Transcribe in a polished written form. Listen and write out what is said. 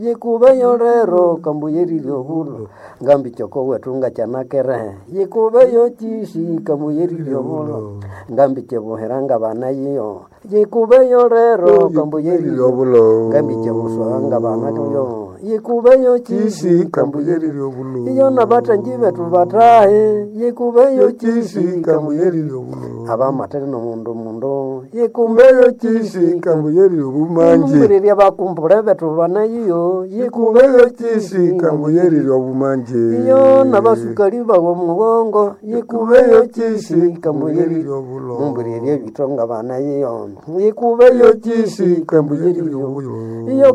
Yikube yorero kambuyeri lyobulo ngambi choko wetunga chanakere yikube yochishi kambuyeri lyobulo ngambi cheboheranga bana yiyo yikube yorero kambuyeri lyobulo ngambi chebuswanga bana yo yikube yochishi kambuyeri lyobulo iyo nabatanji betu batahe yikube yochishi kambuyeri lyobulo abamateri no mundo yikube yochishi kambuyeri lyobumanji muriri abakumbure betu bana yiyo yikube yochishi kambuyeri lyobumanji iyo nabasukali babo mugongo yikube yochishi kambuyeri lyobulo muriri bitonga bana yiyo yikube yochishi kambuyeri lyobulo iyo